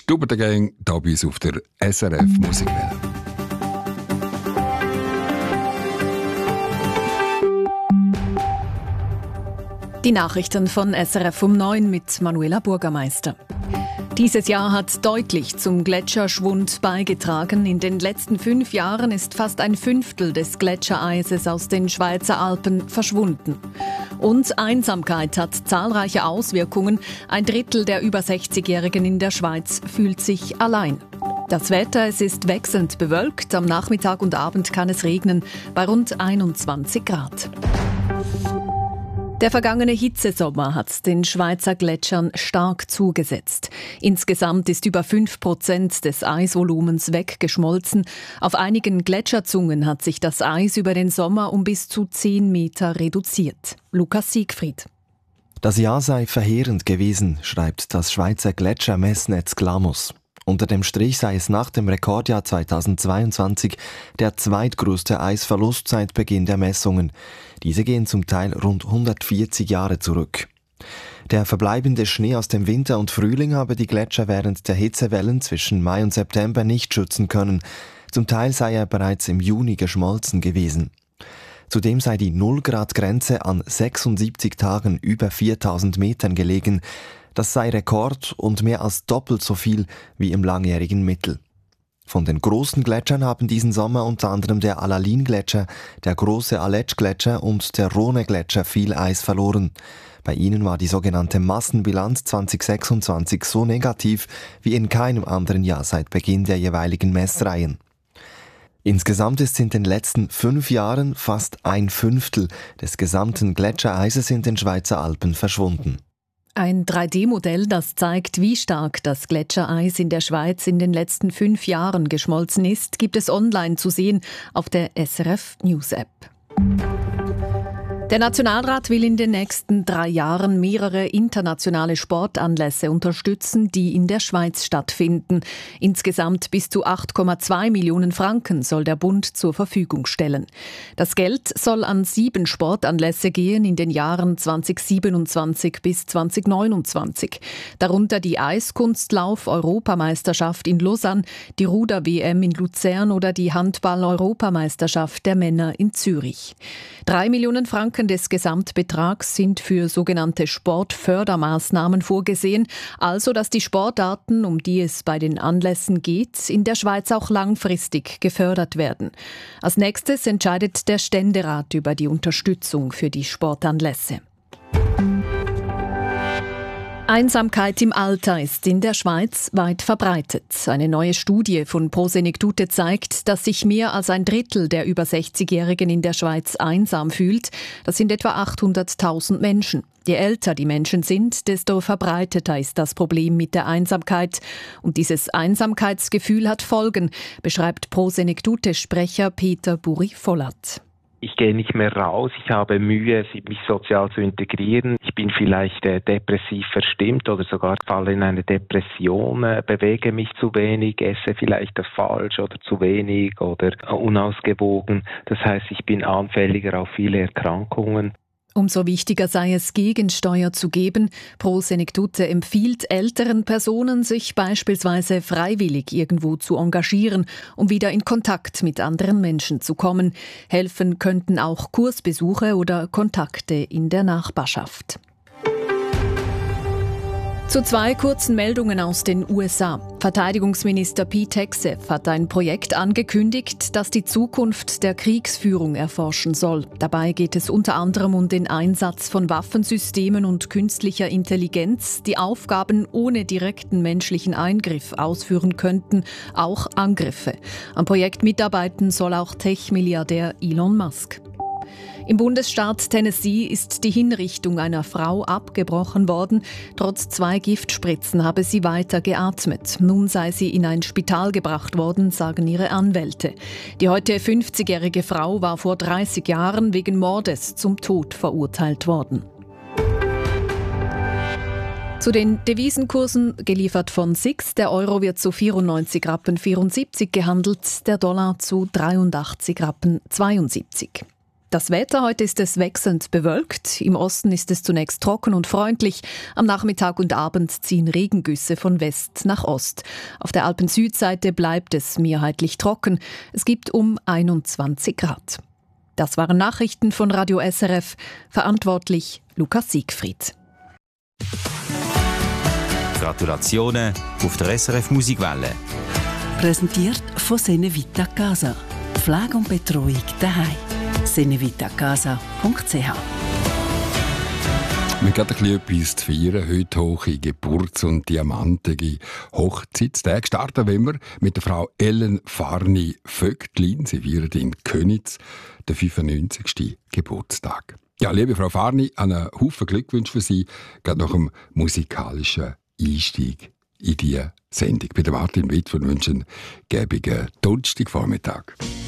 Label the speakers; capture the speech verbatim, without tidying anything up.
Speaker 1: Stubber der Gang, hier bei uns auf der S R F Musikwelle.
Speaker 2: Die Nachrichten von S R F um neun mit Manuela Bürgermeister. Dieses Jahr hat deutlich zum Gletscherschwund beigetragen. In den letzten fünf Jahren ist fast ein Fünftel des Gletschereises aus den Schweizer Alpen verschwunden. Und Einsamkeit hat zahlreiche Auswirkungen. Ein Drittel der über sechzigjährigen in der Schweiz fühlt sich allein. Das Wetter, es ist wechselnd bewölkt. Am Nachmittag und Abend kann es regnen bei rund einundzwanzig Grad. Der vergangene Hitzesommer hat den Schweizer Gletschern stark zugesetzt. Insgesamt ist über fünf Prozent des Eisvolumens weggeschmolzen. Auf einigen Gletscherzungen hat sich das Eis über den Sommer um bis zu zehn Meter reduziert. Lukas Siegfried.
Speaker 3: Das Jahr sei verheerend gewesen, schreibt das Schweizer Gletschermessnetz Glamus. Unter dem Strich sei es nach dem Rekordjahr zweitausendzweiundzwanzig der zweitgrößte Eisverlust seit Beginn der Messungen. Diese gehen zum Teil rund hundertvierzig Jahre zurück. Der verbleibende Schnee aus dem Winter und Frühling habe die Gletscher während der Hitzewellen zwischen Mai und September nicht schützen können. Zum Teil sei er bereits im Juni geschmolzen gewesen. Zudem sei die Null-Grad-Grenze an sechsundsiebzig Tagen über viertausend Metern gelegen. Das sei Rekord und mehr als doppelt so viel wie im langjährigen Mittel. Von den großen Gletschern haben diesen Sommer unter anderem der Alalin-Gletscher, der große Aletsch-Gletscher und der Rhone-Gletscher viel Eis verloren. Bei ihnen war die sogenannte Massenbilanz zweitausendsechsundzwanzig so negativ wie in keinem anderen Jahr seit Beginn der jeweiligen Messreihen. Insgesamt ist in den letzten fünf Jahren fast ein Fünftel des gesamten Gletschereises in den Schweizer Alpen verschwunden.
Speaker 2: Ein drei D Modell, das zeigt, wie stark das Gletschereis in der Schweiz in den letzten fünf Jahren geschmolzen ist, gibt es online zu sehen auf der S R F News App. Der Nationalrat will in den nächsten drei Jahren mehrere internationale Sportanlässe unterstützen, die in der Schweiz stattfinden. Insgesamt bis zu acht Komma zwei Millionen Franken soll der Bund zur Verfügung stellen. Das Geld soll an sieben Sportanlässe gehen in den Jahren zweitausendsiebenundzwanzig bis zweitausendneunundzwanzig. Darunter die Eiskunstlauf-Europameisterschaft in Lausanne, die Ruder-W M in Luzern oder die Handball-Europameisterschaft der Männer in Zürich. Drei Millionen Franken des Gesamtbetrags sind für sogenannte Sportfördermaßnahmen vorgesehen, also dass die Sportarten, um die es bei den Anlässen geht, in der Schweiz auch langfristig gefördert werden. Als nächstes entscheidet der Ständerat über die Unterstützung für die Sportanlässe. Einsamkeit im Alter ist in der Schweiz weit verbreitet. Eine neue Studie von Pro Senectute zeigt, dass sich mehr als ein Drittel der über sechzigjährigen in der Schweiz einsam fühlt. Das sind etwa achthunderttausend Menschen. Je älter die Menschen sind, desto verbreiteter ist das Problem mit der Einsamkeit. Und dieses Einsamkeitsgefühl hat Folgen, beschreibt Pro Senectute-Sprecher Peter Buri-Vollert.
Speaker 4: Ich gehe nicht mehr raus, ich habe Mühe, mich sozial zu integrieren. Ich bin vielleicht äh, depressiv verstimmt oder sogar falle in eine Depression, äh, bewege mich zu wenig, esse vielleicht falsch oder zu wenig oder äh, unausgewogen. Das heißt, ich bin anfälliger auf viele Erkrankungen.
Speaker 2: Umso wichtiger sei es, Gegensteuer zu geben. Pro Senectute empfiehlt älteren Personen, sich beispielsweise freiwillig irgendwo zu engagieren, um wieder in Kontakt mit anderen Menschen zu kommen. Helfen könnten auch Kursbesuche oder Kontakte in der Nachbarschaft. Zu zwei kurzen Meldungen aus den U S A. Verteidigungsminister Pete Hegseth hat ein Projekt angekündigt, das die Zukunft der Kriegsführung erforschen soll. Dabei geht es unter anderem um den Einsatz von Waffensystemen und künstlicher Intelligenz, die Aufgaben ohne direkten menschlichen Eingriff ausführen könnten, auch Angriffe. Am Projekt mitarbeiten soll auch Tech-Milliardär Elon Musk. Im Bundesstaat Tennessee ist die Hinrichtung einer Frau abgebrochen worden. Trotz zwei Giftspritzen habe sie weiter geatmet. Nun sei sie in ein Spital gebracht worden, sagen ihre Anwälte. Die heute fünfzigjährige Frau war vor dreißig Jahren wegen Mordes zum Tod verurteilt worden. Zu den Devisenkursen, geliefert von S I X. Der Euro wird zu vierundneunzig Rappen vierundsiebzig gehandelt, der Dollar zu dreiundachtzig Rappen zweiundsiebzig. Das Wetter heute ist es wechselnd bewölkt. Im Osten ist es zunächst trocken und freundlich. Am Nachmittag und Abend ziehen Regengüsse von West nach Ost. Auf der Alpen-Südseite bleibt es mehrheitlich trocken. Es gibt um einundzwanzig Grad. Das waren Nachrichten von Radio S R F. Verantwortlich Lukas Siegfried.
Speaker 5: Gratulationen auf der S R F Musikwelle.
Speaker 6: Präsentiert von Senevita Casa. Pflege und Betreuung daheim. senevitacasa punkt c h.
Speaker 1: Wir haben gerade ein bisschen etwas zu feiern. Heute hohe Geburts- und diamantige Hochzeitstage. Starten wollen wir mit der Frau Ellen Farni-Vögtlin. Sie feiert in Köniz den fünfundneunzigsten Geburtstag. Ja, liebe Frau Farni, einen Haufen Glückwünsche für Sie, gerade nach dem musikalischen Einstieg in diese Sendung. Bei der Martin Witt von wünschen gäbigen Donnerstagvormittag.